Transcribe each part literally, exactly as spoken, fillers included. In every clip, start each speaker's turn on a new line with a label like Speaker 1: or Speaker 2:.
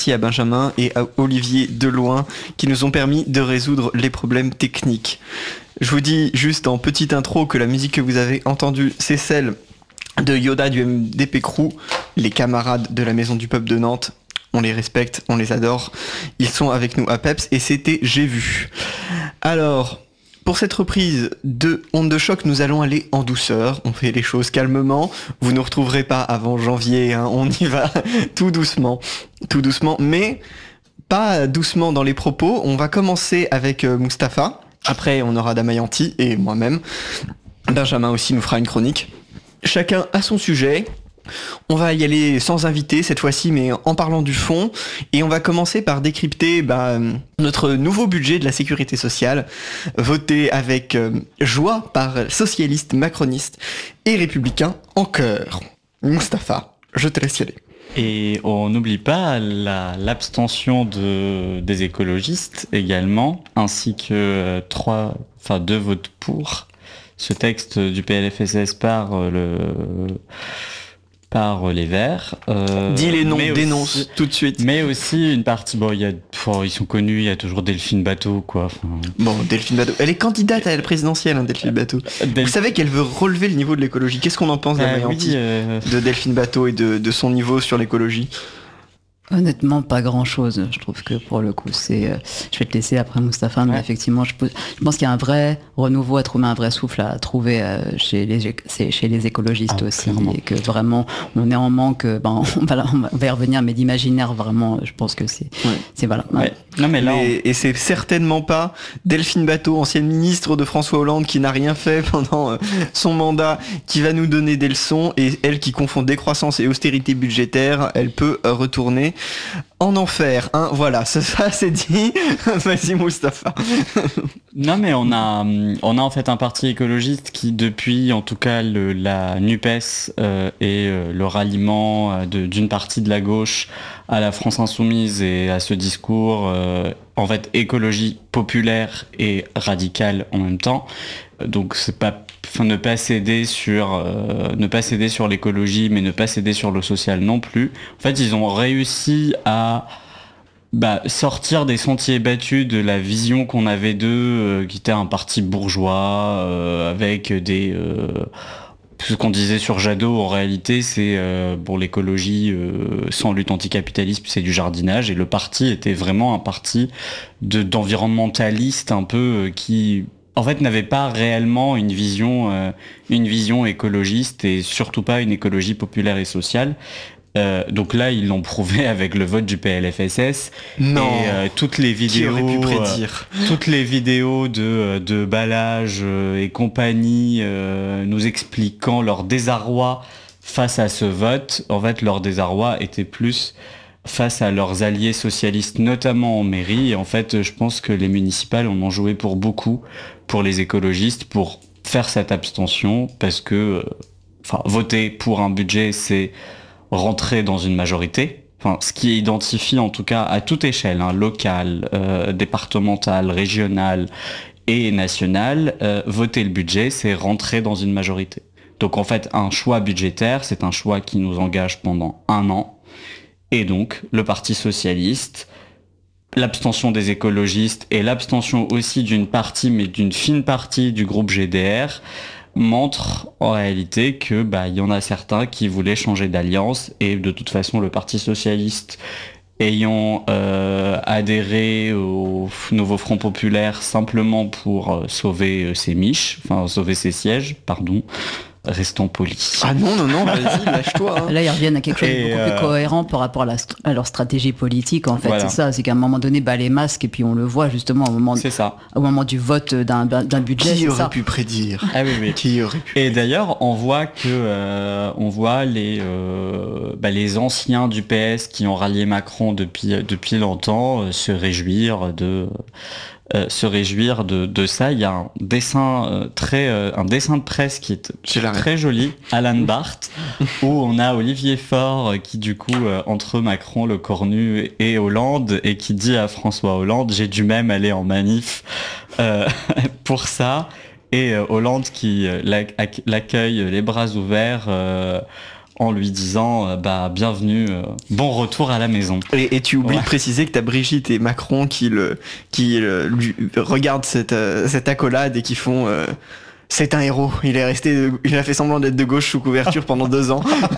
Speaker 1: Merci à Benjamin et à Olivier Deloin qui nous ont permis de résoudre les problèmes techniques. Je vous dis juste en petite intro que la musique que vous avez entendue, c'est celle de Yoda du M D P Crew, les camarades de la Maison du Peuple de Nantes. On les respecte, on les adore. Ils sont avec nous à Peps et c'était J'ai vu. Alors, pour cette reprise de Onde de Choc, nous allons aller en douceur. On fait les choses calmement. Vous ne nous retrouverez pas avant janvier, hein. On y va tout doucement. Tout doucement, mais pas doucement dans les propos. On va commencer avec euh, Mustapha. Après, on aura Damayanti et moi-même. Benjamin aussi nous fera une chronique. Chacun a son sujet. On va y aller sans invité cette fois-ci, mais en parlant du fond. Et on va commencer par décrypter bah, notre nouveau budget de la sécurité sociale, voté avec euh, joie par socialistes, macronistes et républicains en chœur. Mustapha, je te laisse y aller.
Speaker 2: Et on n'oublie pas la, l'abstention de, des écologistes également, ainsi que euh, trois, enfin deux votes pour ce texte du P L F S S par euh, le... par les Verts. Euh,
Speaker 1: Dis les noms, dénonce aussi, tout de suite.
Speaker 2: Mais aussi une partie, bon, il y a, oh, ils sont connus, il y a toujours Delphine Bateau, quoi. Enfin...
Speaker 1: Bon, Delphine Bateau, elle est candidate à la présidentielle, hein, Delphine Bateau. Del... Vous savez qu'elle veut relever le niveau de l'écologie. Qu'est-ce qu'on en pense
Speaker 2: ah,
Speaker 1: Damayanti,
Speaker 2: oui, euh...
Speaker 1: de Delphine Bateau et de, de son niveau sur l'écologie?
Speaker 3: Honnêtement, pas grand-chose. Je trouve que pour le coup, c'est. Euh, je vais te laisser après Mustapha, mais ouais. effectivement, je, je pense qu'il y a un vrai renouveau à trouver, un vrai souffle à trouver euh, chez les chez les écologistes ah, aussi, clairement. Et que vraiment, on est en manque. Ben, on, va, on va y revenir, mais d'imaginaire, vraiment, je pense que c'est. Ouais. C'est voilà.
Speaker 2: Ouais. Non, mais là, on...
Speaker 1: et, et c'est certainement pas Delphine Bateau, ancienne ministre de François Hollande, qui n'a rien fait pendant euh, son mandat, qui va nous donner des leçons. Et elle, qui confond décroissance et austérité budgétaire, elle peut euh, retourner en enfer, hein, voilà, ça, ça c'est dit. Vas-y Mustapha.
Speaker 2: Non mais on a, on a en fait un parti écologiste qui depuis en tout cas le, la NUPES euh, et euh, le ralliement euh, de, d'une partie de la gauche à la France Insoumise et à ce discours euh, en fait écologie populaire et radicale en même temps. Donc c'est pas Enfin, ne pas céder sur euh, ne pas céder sur l'écologie, mais ne pas céder sur le social non plus. En fait, ils ont réussi à bah, sortir des sentiers battus de la vision qu'on avait d'eux, euh, qui était un parti bourgeois euh, avec des euh, ce qu'on disait sur Jadot. En réalité, c'est euh, pour l'écologie euh, sans lutte anticapitalisme, c'est du jardinage. Et le parti était vraiment un parti de d'environnementaliste un peu euh, qui en fait, n'avait pas réellement une vision, euh, une vision écologiste et surtout pas une écologie populaire et sociale. Euh, donc là, ils l'ont prouvé avec le vote du P L F S S.
Speaker 1: Non.
Speaker 2: Et euh, toutes les vidéos,
Speaker 1: qui aurait pu prédire
Speaker 2: euh, toutes les vidéos de de Balage euh, et compagnie euh, nous expliquant leur désarroi face à ce vote. En fait, leur désarroi était plus face à leurs alliés socialistes, notamment en mairie. Et en fait, je pense que les municipales en ont joué pour beaucoup, pour les écologistes, pour faire cette abstention, parce que, enfin, voter pour un budget, c'est rentrer dans une majorité. Enfin, ce qui identifie, en tout cas, à toute échelle, hein, locale, euh, départementale, régionale et nationale, euh, voter le budget, c'est rentrer dans une majorité. Donc, en fait, un choix budgétaire, c'est un choix qui nous engage pendant un an. Et donc, le Parti socialiste, l'abstention des écologistes et l'abstention aussi d'une partie, mais d'une fine partie du groupe G D R, montrent en réalité que bah, y en a certains qui voulaient changer d'alliance. Et de toute façon, le Parti socialiste ayant euh, adhéré au nouveau Front populaire simplement pour euh, sauver euh, ses miches, enfin sauver ses sièges, pardon, restons polis.
Speaker 1: Ah non, non, non, vas-y, lâche-toi. Hein.
Speaker 3: Là, ils reviennent à quelque chose de beaucoup euh... plus cohérent par rapport à, la st- à leur stratégie politique, en fait. Voilà. C'est ça, c'est qu'à un moment donné, bah, les masques, et puis on le voit justement au moment,
Speaker 2: c'est ça.
Speaker 3: Au moment du vote d'un, d'un budget.
Speaker 1: Qui
Speaker 3: c'est
Speaker 1: aurait
Speaker 3: ça.
Speaker 1: pu prédire
Speaker 2: ah, oui, oui.
Speaker 1: Qui aurait pu
Speaker 2: Et d'ailleurs, on voit que euh, on voit les, euh, bah, les anciens du P S qui ont rallié Macron depuis, depuis longtemps euh, se réjouir de... Euh, se réjouir de, de ça. Il y a un dessin euh, très euh, un dessin de presse qui est très joli, Alan Barth, où on a Olivier Faure euh, qui du coup euh, entre Macron, le cornu et Hollande, et qui dit à François Hollande: j'ai dû même aller en manif euh, pour ça. Et euh, Hollande qui euh, l'accueille les bras ouverts euh, en lui disant euh, bah bienvenue, euh, bon retour à la maison.
Speaker 1: Et, et tu oublies
Speaker 2: Ouais.
Speaker 1: de préciser que t'as Brigitte et Macron qui le qui le, lui regardent cette euh, cette accolade et qui font euh, c'est un héros. Il est resté, de- il a fait semblant d'être de gauche sous couverture pendant deux ans.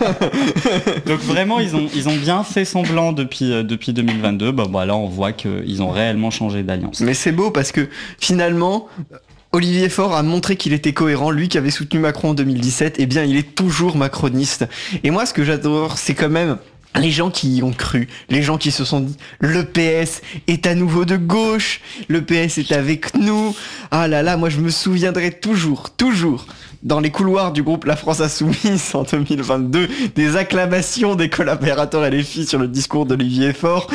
Speaker 2: Donc vraiment ils ont ils ont bien fait semblant depuis euh, depuis deux mille vingt-deux. Bah, bah là on voit qu'ils ont réellement changé d'alliance.
Speaker 1: Mais c'est beau parce que finalement, Olivier Faure a montré qu'il était cohérent. Lui qui avait soutenu Macron en deux mille dix-sept, eh bien il est toujours macroniste. Et moi ce que j'adore, c'est quand même les gens qui y ont cru, les gens qui se sont dit le P S est à nouveau de gauche, le P S est avec nous. Ah là là, moi je me souviendrai toujours, toujours, dans les couloirs du groupe La France Insoumise en deux mille vingt-deux, des acclamations des collaborateurs L F I sur le discours d'Olivier Faure.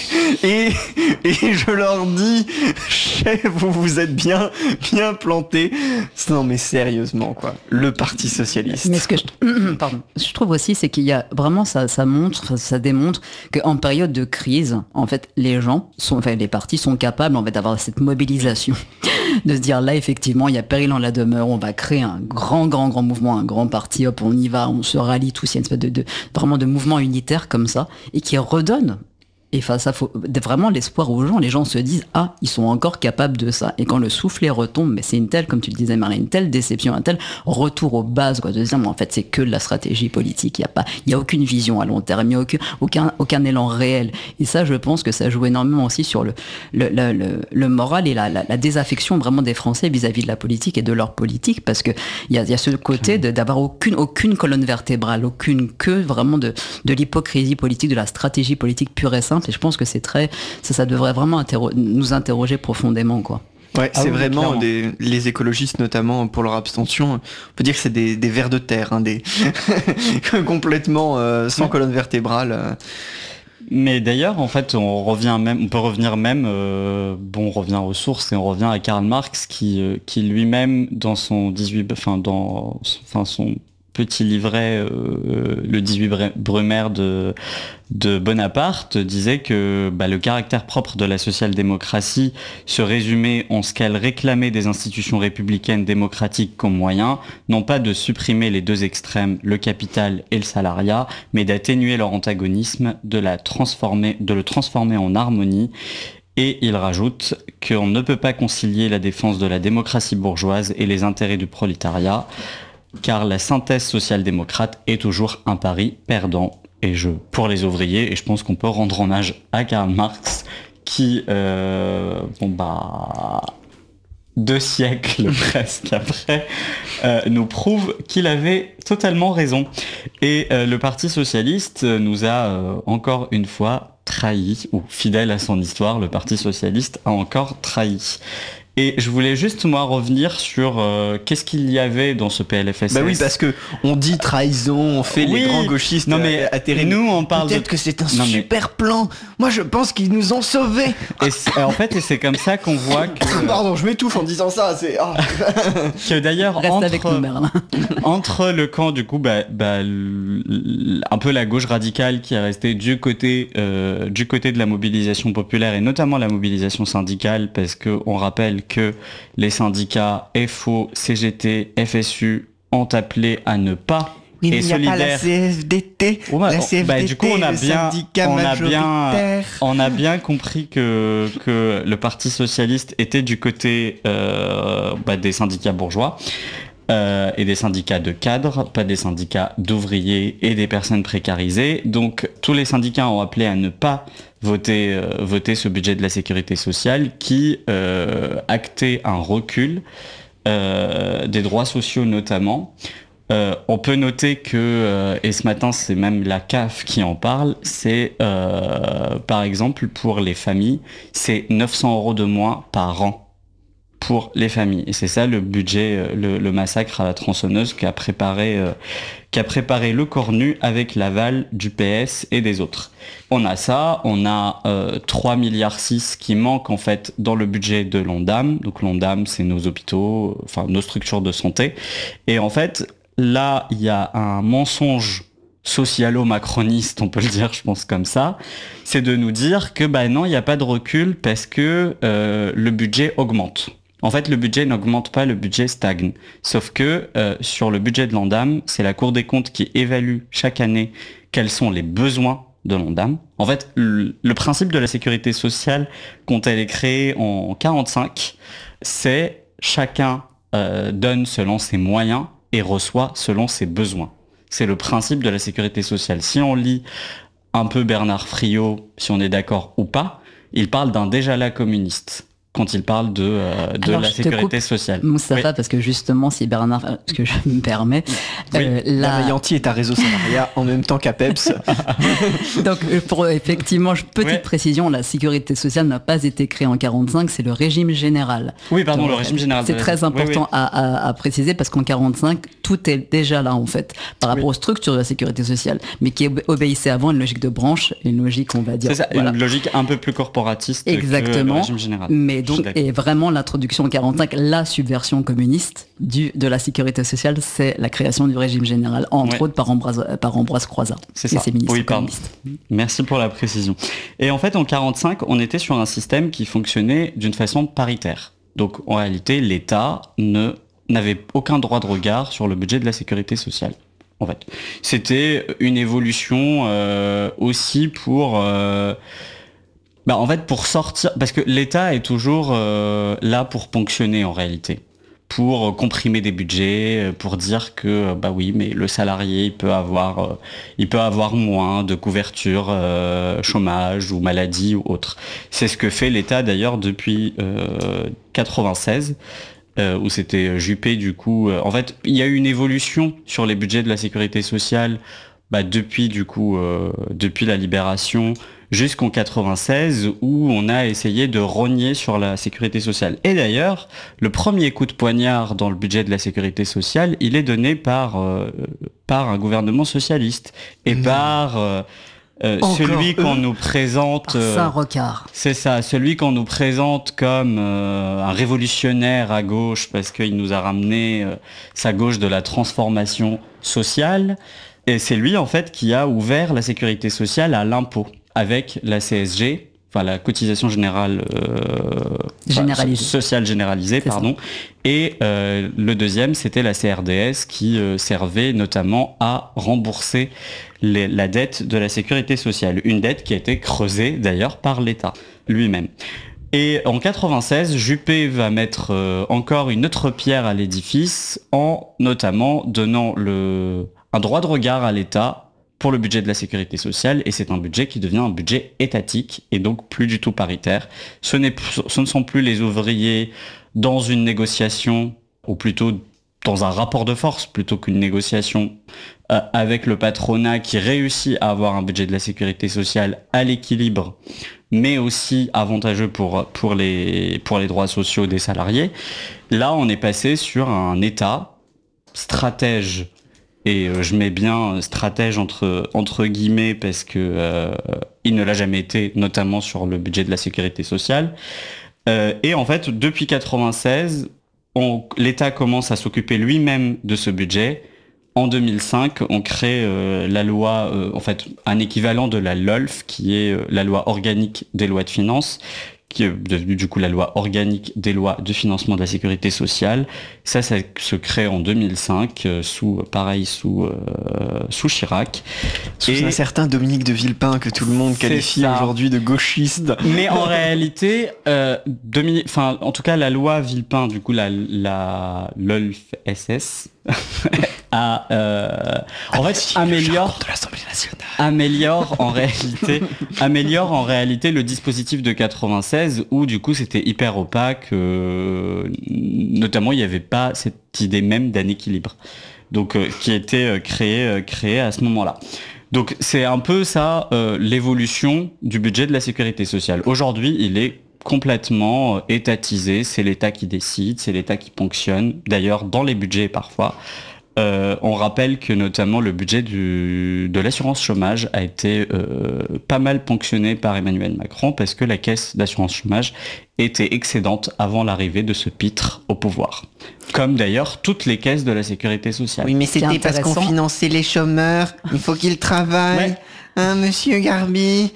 Speaker 1: Et, et je leur dis, chef, vous vous êtes bien, bien plantés. Non mais sérieusement quoi, le Parti Socialiste.
Speaker 3: Mais ce que je, pardon, ce que je trouve aussi, c'est qu'il y a vraiment, ça, ça montre, ça démontre qu'en période de crise, en fait, les gens, sont, enfin, les partis sont capables, en fait, d'avoir cette mobilisation, de se dire là, effectivement, il y a péril en la demeure, on va créer un grand, grand, grand mouvement, un grand parti, hop, on y va, on se rallie tous, il y a une espèce de, de vraiment de mouvement unitaire comme ça, et qui redonne. Et face à faut vraiment l'espoir aux gens, les gens se disent ah ils sont encore capables de ça. Et quand le soufflet retombe, mais c'est une telle, comme tu le disais Marlène, une telle déception, un tel retour aux bases quoi, de se dire mais en fait c'est que de la stratégie politique, il y a pas, il y a aucune vision à long terme, il y a aucun, aucun, aucun élan réel. Et ça je pense que ça joue énormément aussi sur le le, le, le, le moral et la, la, la désaffection vraiment des Français vis-à-vis de la politique et de leur politique, parce que il y a, il y a ce côté de, d'avoir aucune aucune colonne vertébrale, aucune queue vraiment de de l'hypocrisie politique, de la stratégie politique pure et simple. Et je pense que c'est très, ça, ça devrait vraiment interro- nous interroger profondément, quoi.
Speaker 1: Ouais,
Speaker 2: Ah
Speaker 1: c'est
Speaker 2: oui,
Speaker 1: vraiment
Speaker 2: clairement.
Speaker 1: des, les écologistes notamment pour leur abstention. On peut dire que c'est des, des vers de terre, hein, des complètement euh, sans
Speaker 2: Ouais.
Speaker 1: colonne vertébrale. euh.
Speaker 2: Mais d'ailleurs, en fait, on revient même, on peut revenir même, euh, bon, on revient aux sources et on revient à Karl Marx qui, euh, qui lui-même, dans son dix-huit, enfin, dans, enfin, son petit livret, euh, le dix-huit Br- Brumaire de, de Bonaparte, disait que bah, le caractère propre de la social-démocratie se résumait en ce qu'elle réclamait des institutions républicaines démocratiques comme moyen, non pas de supprimer les deux extrêmes, le capital et le salariat, mais d'atténuer leur antagonisme, de, la transformer, de le transformer en harmonie. Et il rajoute qu'on ne peut pas concilier la défense de la démocratie bourgeoise et les intérêts du prolétariat, car la synthèse social-démocrate est toujours un pari perdant. Et je, pour les ouvriers, et je pense qu'on peut rendre hommage à Karl Marx, qui, euh, bon bah, deux siècles presque après, euh, nous prouve qu'il avait totalement raison. Et euh, le Parti Socialiste nous a euh, encore une fois trahi, ou fidèle à son histoire, le Parti Socialiste a encore trahi. Et je voulais juste moi revenir sur euh, qu'est-ce qu'il y avait dans ce P L F S S.
Speaker 1: Bah oui, parce que on dit trahison, on fait
Speaker 2: Oui.
Speaker 1: les grands gauchistes
Speaker 2: Non, mais
Speaker 1: atterrés.
Speaker 2: nous on parle
Speaker 1: Peut-être
Speaker 2: de...
Speaker 1: que c'est un
Speaker 2: Non, mais-
Speaker 1: super plan. Moi je pense qu'ils nous ont sauvés.
Speaker 2: Et c'est- en fait, et c'est comme ça qu'on voit que,
Speaker 1: Pardon, je m'étouffe en disant ça. C'est ah.
Speaker 2: que d'ailleurs
Speaker 3: Reste
Speaker 2: entre,
Speaker 3: avec nous, Merlin.
Speaker 2: entre le camp du coup, bah, bah, l- l- un peu la gauche radicale qui est restée du côté euh, du côté de la mobilisation populaire et notamment la mobilisation syndicale, parce que on rappelle que les syndicats F O, C G T, F S U ont appelé à ne pas
Speaker 1: Oui, mais
Speaker 2: et
Speaker 1: il n'y a pas la
Speaker 2: solidaire.
Speaker 1: C F D T.
Speaker 2: Ouais,
Speaker 1: la
Speaker 2: on-
Speaker 1: C F D T,
Speaker 2: bah, du coup, on a
Speaker 1: le
Speaker 2: bien,
Speaker 1: syndicat
Speaker 2: on a bien,
Speaker 1: majoritaire.
Speaker 2: on a bien compris que que le Parti socialiste était du côté euh, bah, des syndicats bourgeois euh, et des syndicats de cadres, pas des syndicats d'ouvriers et des personnes précarisées. Donc, tous les syndicats ont appelé à ne pas voter euh, voter ce budget de la sécurité sociale qui euh, actait un recul euh, des droits sociaux notamment. Euh, on peut noter que, euh, et ce matin c'est même la C A F qui en parle, c'est euh, par exemple pour les familles, c'est neuf cents euros de moins par an pour les familles. Et c'est ça le budget, euh, le, le massacre à la tronçonneuse qu'a préparé, euh, qu'a préparé le Cornu avec l'aval du P S et des autres. On a ça, on a euh, trois milliards six qui manquent en fait dans le budget de l'ONDAM. Donc l'ONDAM c'est nos hôpitaux, enfin nos structures de santé. Et en fait, là, il y a un mensonge socialo-macroniste, on peut le dire, je pense comme ça, c'est de nous dire que bah non, il n'y a pas de recul parce que euh, le budget augmente. En fait, le budget n'augmente pas, le budget stagne. Sauf que euh, sur le budget de l'Ondam, c'est la Cour des comptes qui évalue chaque année quels sont les besoins de l'Ondam. En fait, le, le principe de la sécurité sociale, quand elle est créée en quarante-cinq, c'est chacun euh, donne selon ses moyens et reçoit selon ses besoins. C'est le principe de la sécurité sociale. Si on lit un peu Bernard Friot, si on est d'accord ou pas, il parle d'un déjà-là communiste quand il parle de, euh, de
Speaker 3: Alors,
Speaker 2: la
Speaker 3: je te
Speaker 2: sécurité
Speaker 3: coupe,
Speaker 2: sociale.
Speaker 3: Moustapha,
Speaker 2: Oui.
Speaker 3: parce que justement, si Bernard, euh, ce que je me permets,
Speaker 1: Oui,
Speaker 3: euh,
Speaker 1: la
Speaker 3: la-
Speaker 1: Maillanti est à Réseau Salariat en même temps qu'à Peps.
Speaker 3: donc euh, pour effectivement, je- petite
Speaker 2: Ouais.
Speaker 3: précision, la sécurité sociale n'a pas été créée en quarante-cinq, c'est le régime général.
Speaker 2: Oui, pardon,
Speaker 3: Donc,
Speaker 2: le régime général.
Speaker 3: C'est
Speaker 2: de la-
Speaker 3: très important
Speaker 2: Oui, oui.
Speaker 3: À, à- à préciser parce qu'en quarante-cinq, tout est déjà là en fait, par rapport
Speaker 2: Oui.
Speaker 3: aux structures de la sécurité sociale, mais qui ob- obéissait avant une logique de branche, une logique, on va dire.
Speaker 2: C'est ça,
Speaker 3: voilà.
Speaker 2: une logique un peu plus corporatiste que
Speaker 3: Exactement.
Speaker 2: le régime général.
Speaker 3: Mais
Speaker 2: Je suis
Speaker 3: donc,
Speaker 2: d'accord.
Speaker 3: et vraiment l'introduction en quarante-cinq, la subversion communiste du, de la sécurité sociale, c'est la création du régime général, entre
Speaker 2: Ouais.
Speaker 3: autres par Ambroise, par Ambroise Croizat.
Speaker 2: C'est
Speaker 3: et
Speaker 2: ça.
Speaker 3: ses ministres
Speaker 2: Oui, pardon.
Speaker 3: communistes.
Speaker 2: Merci pour la précision. Et en fait, en quarante-cinq, on était sur un système qui fonctionnait d'une façon paritaire. Donc, en réalité, l'État ne n'avait aucun droit de regard sur le budget de la sécurité sociale. En fait, c'était une évolution euh, aussi pour, euh, bah, en fait, pour sortir, parce que l'État est toujours euh, là pour ponctionner en réalité, pour euh, comprimer des budgets, euh, pour dire que euh, bah oui, mais le salarié il peut avoir, euh, il peut avoir moins de couverture euh, chômage ou maladie ou autre. C'est ce que fait l'État d'ailleurs depuis euh, quatre-vingt-seize. Euh, où c'était Juppé du coup. Euh, en fait, il y a eu une évolution sur les budgets de la sécurité sociale bah, depuis du coup euh, depuis la libération jusqu'en quatre-vingt-seize où on a essayé de rogner sur la sécurité sociale. Et d'ailleurs, le premier coup de poignard dans le budget de la sécurité sociale, il est donné par euh, par un gouvernement socialiste et
Speaker 1: Non.
Speaker 2: par euh, euh,
Speaker 1: Encore
Speaker 2: celui qu'on
Speaker 1: eux
Speaker 2: nous présente. euh,
Speaker 3: Saint-Rocard.
Speaker 2: c'est ça, celui qu'on nous présente comme euh, un révolutionnaire à gauche parce qu'il nous a ramené euh, sa gauche de la transformation sociale. Et c'est lui en fait qui a ouvert la sécurité sociale à l'impôt avec la C S G, enfin la cotisation générale euh, enfin,
Speaker 3: Généralisée.
Speaker 2: sociale généralisée,
Speaker 3: C'est
Speaker 2: pardon. Et euh, le deuxième, c'était la C R D S qui euh, servait notamment à rembourser les- la dette de la sécurité sociale. Une dette qui a été creusée d'ailleurs par l'État lui-même. Et en quatre-vingt-seize, Juppé va mettre euh, encore une autre pierre à l'édifice en notamment donnant le, un droit de regard à l'État pour le budget de la sécurité sociale, et c'est un budget qui devient un budget étatique et donc plus du tout paritaire. Ce, n'est, ce ne sont plus les ouvriers dans une négociation, ou plutôt dans un rapport de force plutôt qu'une négociation euh, avec le patronat qui réussit à avoir un budget de la sécurité sociale à l'équilibre, mais aussi avantageux pour, pour, les, pour les droits sociaux des salariés. Là, on est passé sur un État stratège, et euh, je mets bien stratège entre, entre guillemets parce que euh, il ne l'a jamais été, notamment sur le budget de la sécurité sociale. Euh, et en fait, depuis quatre-vingt-seize, on, l'État commence à s'occuper lui-même de ce budget. En deux mille cinq, on crée euh, la loi, euh, en fait, un équivalent de la L O L F, qui est euh, la loi organique des lois de finances, qui est devenue du coup la loi organique des lois de financement de la sécurité sociale. Ça, ça se crée en deux mille cinq, euh, sous, pareil, sous, euh, sous Chirac.
Speaker 1: Sous
Speaker 2: Et-
Speaker 1: un certain Dominique de Villepin que tout le monde
Speaker 2: C'est
Speaker 1: qualifie
Speaker 2: ça.
Speaker 1: aujourd'hui de gauchiste.
Speaker 2: Mais en réalité, euh, Dominique, enfin, en tout cas, la loi Villepin, du coup, la, la L O L F S S, a, euh, en fait, améliore,
Speaker 1: de l'Assemblée nationale.
Speaker 2: améliore en réalité, améliore en réalité le dispositif de quatre-vingt-seize où du coup c'était hyper opaque, euh, notamment il n'y avait pas cette idée même d'un équilibre, donc euh, qui était euh, créé, euh, créé à ce moment-là. Donc c'est un peu ça euh, l'évolution du budget de la sécurité sociale. Aujourd'hui, il est complètement euh, étatisé, c'est l'État qui décide, c'est l'État qui ponctionne, d'ailleurs dans les budgets parfois. Euh, on rappelle que notamment le budget du, de l'assurance chômage a été euh, pas mal ponctionné par Emmanuel Macron parce que la caisse d'assurance chômage était excédente avant l'arrivée de ce pitre au pouvoir. Comme d'ailleurs toutes les caisses de la sécurité sociale.
Speaker 1: Oui, mais
Speaker 3: qui est
Speaker 1: c'était parce qu'on
Speaker 3: intéressant-
Speaker 1: finançait les chômeurs. Il faut qu'ils travaillent.
Speaker 2: Ouais.
Speaker 1: hein, monsieur Garbi?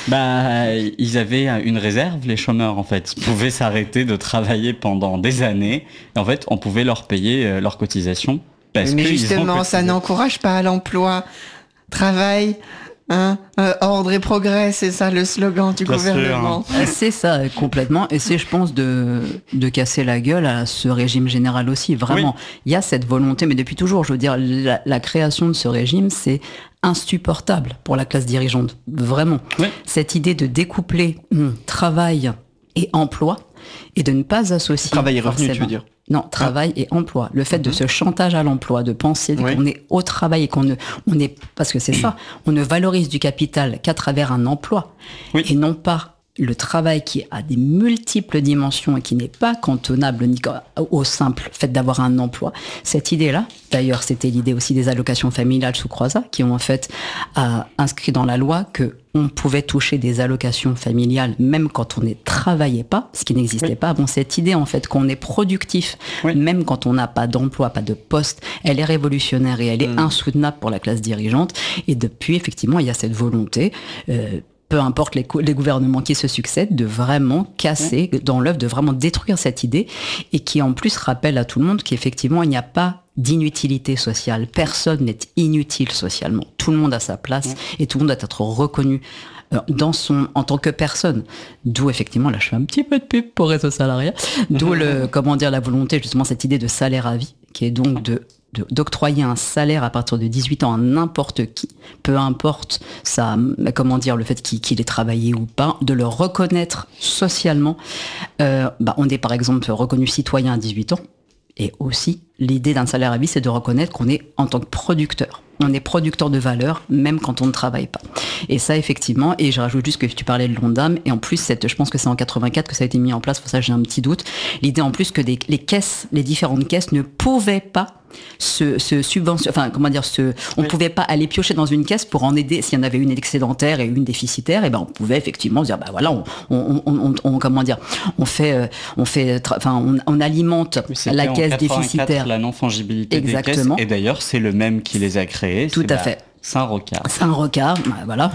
Speaker 2: Bah, ils avaient une réserve, les chômeurs, en fait. Ils pouvaient s'arrêter de travailler pendant des années. Et en fait, on pouvait leur payer euh, leurs cotisations. Parce
Speaker 1: Mais
Speaker 2: que
Speaker 1: justement,
Speaker 2: ils ont
Speaker 1: ça n'encourage pas l'emploi. Travail, hein, euh, ordre et progrès, c'est ça le slogan du
Speaker 2: Bien
Speaker 1: gouvernement.
Speaker 3: Euh, C'est ça, complètement. Et c'est, je pense, de, de casser la gueule à ce régime général aussi. Vraiment,
Speaker 2: Oui.
Speaker 3: il y a cette volonté, mais depuis toujours, je veux dire, la, la création de ce régime, c'est insupportable pour la classe dirigeante. Vraiment.
Speaker 2: Oui.
Speaker 3: Cette idée de découpler hum, travail et emploi et de ne pas associer...
Speaker 1: Travail et revenu, tu
Speaker 3: forcément-
Speaker 1: veux dire?
Speaker 3: Non, travail et emploi. Le fait de ce chantage à l'emploi, de penser
Speaker 1: Oui.
Speaker 3: qu'on est au travail et qu'on ne, on est, parce que c'est ça, on ne valorise du capital qu'à travers un emploi
Speaker 2: Oui.
Speaker 3: et non pas le travail qui a des multiples dimensions et qui n'est pas cantonnable ni au simple fait d'avoir un emploi. Cette idée-là, d'ailleurs, c'était l'idée aussi des allocations familiales sous Croizat, qui ont en fait euh, inscrit dans la loi que on pouvait toucher des allocations familiales même quand on ne travaillait pas, ce qui n'existait
Speaker 2: Oui.
Speaker 3: pas. Bon, cette idée en fait qu'on est productif
Speaker 2: Oui.
Speaker 3: même quand on n'a pas d'emploi, pas de poste, elle est révolutionnaire et elle est
Speaker 1: Mm.
Speaker 3: insoutenable pour la classe dirigeante. Et depuis, effectivement, il y a cette volonté, euh, peu importe les, les gouvernements qui se succèdent, de vraiment casser dans l'œuvre, de vraiment détruire cette idée et qui en plus rappelle à tout le monde qu'effectivement, il n'y a pas d'inutilité sociale. Personne n'est inutile socialement. Tout le monde a sa place
Speaker 2: Ouais.
Speaker 3: et tout le monde doit être reconnu euh, dans son, en tant que personne. D'où effectivement, là je fais un petit peu de pub pour Réseau Salariat, d'où le, comment dire, la volonté, justement cette idée de salaire à vie, qui est donc de de- d'octroyer un salaire à partir de dix-huit ans à n'importe qui, peu importe sa, comment dire, le fait qu'il qu'il ait travaillé ou pas, de le reconnaître socialement. Euh, bah, on est par exemple reconnu citoyen à dix-huit ans, et aussi l'idée d'un salaire à vie, c'est de reconnaître qu'on est en tant que producteur. On est producteur de valeur, même quand on ne travaille pas. Et ça, effectivement, et je rajoute juste que tu parlais de l'Ondam, et en plus, cette, je pense que c'est en quatre-vingt-quatre que ça a été mis en place, pour ça j'ai un petit doute. L'idée en plus que des, les caisses, les différentes caisses ne pouvaient pas se, se subventionner, enfin, comment dire, se, on ne
Speaker 2: Oui.
Speaker 3: pouvait pas aller piocher dans une caisse pour en aider, s'il y en avait une excédentaire et une déficitaire, et ben on pouvait effectivement se dire, bah voilà, on, on, on, on, on- comment dire, on fait, euh, on fait, tra- enfin, on, on alimente
Speaker 2: Oui, c'était
Speaker 3: la
Speaker 2: en
Speaker 3: caisse
Speaker 2: quatre-vingt-quatre,
Speaker 3: déficitaire.
Speaker 2: la non-fongibilité
Speaker 3: Exactement.
Speaker 2: des caisses. Et d'ailleurs, c'est le même qui les a créés.
Speaker 3: Tout
Speaker 2: c'est,
Speaker 3: à
Speaker 2: bah,
Speaker 3: fait.
Speaker 2: Saint-Rocard.
Speaker 3: C'est un recard, bah, voilà.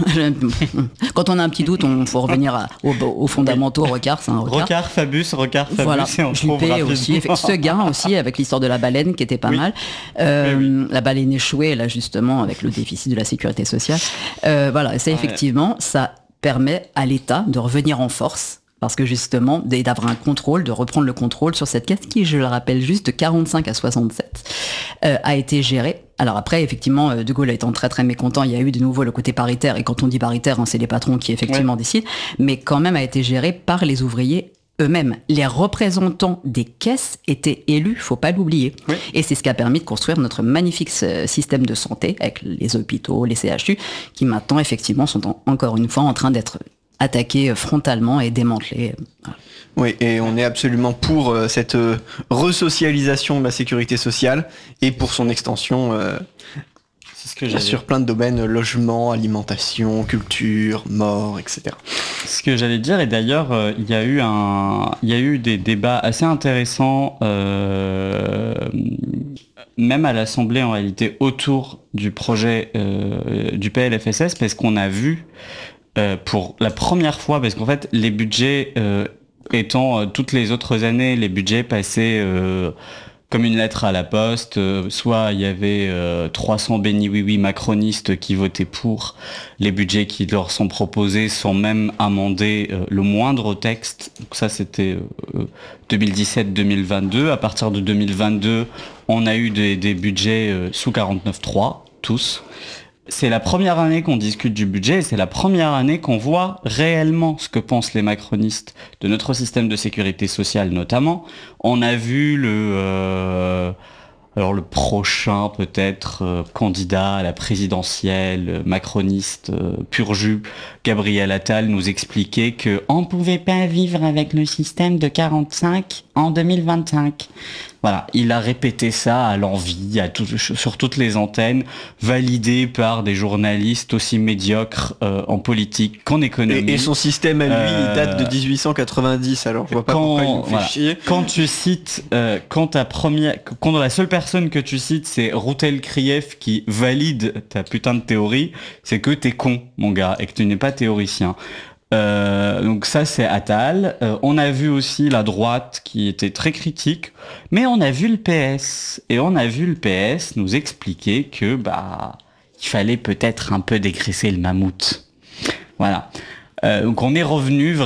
Speaker 3: Quand on a un petit doute, on faut revenir à- aux, aux fondamentaux. Recard, c'est un recard.
Speaker 2: Rocard, Fabus, Rocard, Fabus,
Speaker 3: Voilà,
Speaker 2: et on trouve
Speaker 3: Juppé
Speaker 2: rapidement.
Speaker 3: aussi, avec Seguin aussi, avec l'histoire de la baleine qui était pas
Speaker 2: Oui.
Speaker 3: mal. Euh,
Speaker 2: Oui,
Speaker 3: La baleine échouée, là justement, avec le déficit de la sécurité sociale. Euh, voilà, et ça
Speaker 2: Ouais.
Speaker 3: effectivement, ça permet à l'État de revenir en force. Parce que justement, d- d'avoir un contrôle, de reprendre le contrôle sur cette caisse qui, je le rappelle, juste de quarante-cinq à soixante-sept, euh, a été gérée. Alors après, effectivement, euh, De Gaulle étant très très mécontent, il y a eu de nouveau le côté paritaire. Et quand on dit paritaire, hein, c'est les patrons qui effectivement décident. Mais quand même a été géré par les ouvriers eux-mêmes. Les représentants des caisses étaient élus, faut pas l'oublier.
Speaker 2: Oui.
Speaker 3: Et c'est ce qui a permis de construire notre magnifique euh, système de santé avec les hôpitaux, les C H U, qui maintenant effectivement sont en- encore une fois en train d'être attaqués euh, frontalement et démantelés. Voilà.
Speaker 1: Oui, et on est absolument pour euh, cette euh, resocialisation de la sécurité sociale et pour son extension euh,
Speaker 2: C'est ce que j'allais
Speaker 1: sur plein de domaines, euh, logement, alimentation, culture, mort, et cetera.
Speaker 2: Ce que j'allais dire, et d'ailleurs, euh, il y a eu un, il y a eu des débats assez intéressants, euh, même à l'Assemblée en réalité, autour du projet euh, du P L F S S, parce qu'on a vu euh, pour la première fois, parce qu'en fait, les budgets euh, étant euh, toutes les autres années, les budgets passaient euh, comme une lettre à la poste, euh, soit il y avait euh, trois cents béni oui oui macronistes qui votaient pour les budgets qui leur sont proposés sans même amender euh, le moindre texte. Donc ça c'était euh, deux mille dix-sept deux mille vingt-deux. À partir de deux mille vingt-deux, on a eu des, des budgets euh, sous quarante-neuf trois, tous. C'est la première année qu'on discute du budget, et c'est la première année qu'on voit réellement ce que pensent les macronistes de notre système de sécurité sociale notamment. On a vu le, euh, alors le prochain peut-être euh, candidat à la présidentielle euh, macroniste euh, pur jus, Gabriel Attal, nous expliquer que on pouvait pas vivre avec le système de quarante-cinq en deux mille vingt-cinq. Voilà, il a répété ça à l'envi, à tout, sur toutes les antennes, validé par des journalistes aussi médiocres euh, en politique qu'en économie.
Speaker 1: Et, et son système à lui, euh, il date de dix-huit cent quatre-vingt-dix, alors je vois pas quand, pourquoi il nous fait
Speaker 2: voilà,
Speaker 1: chier.
Speaker 2: Quand tu cites, euh, quand ta première, quand la seule personne que tu cites, c'est Routel Krief qui valide ta putain de théorie, c'est que t'es con, mon gars, et que tu n'es pas théoricien. Euh, donc ça c'est Attal. Euh, on a vu aussi la droite qui était très critique, mais on a vu le P S et on a vu le P S nous expliquer que bah il fallait peut-être un peu dégraisser le mammouth. Voilà. Euh, donc on est revenu